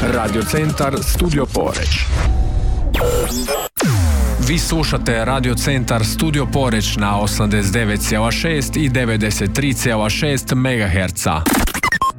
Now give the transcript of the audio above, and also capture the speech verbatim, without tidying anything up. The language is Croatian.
Radio Centar Studio Poreć. Vi slušate Radio Centar Studio Poreć na osamdeset devet zarez šest i devedeset tri zarez šest megaherca.